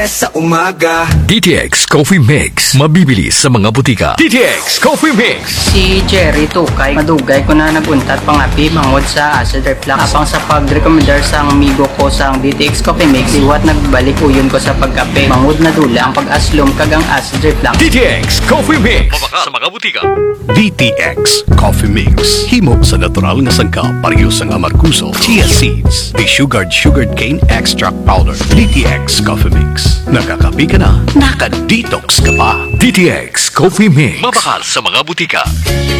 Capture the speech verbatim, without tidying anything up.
Sa umaga, D T X Coffee Mix. Mabibili sa mga butika. D T X Coffee Mix. Si Jerry Tukay, madugay ko na naguntat pangapi mangod sa acid reflux. Apang sa pag-recommendar sa amigo ko sa D T X Coffee Mix, iwat nagbalik uyon ko sa pagkape. Mangod na dula ang pag-aslom kagang acid reflux. D T X Coffee Mix. Mabaka sa mga butika. D T X Coffee Mix. Himo sa natural nga sangka, pareho sa amarkuso, chia seeds, de-sugared sugared cane extract powder. D T X Coffee Mix. Nakakapi ka na, naka-detox ka pa. D T X Coffee Mix. Mabaka sa mga butika.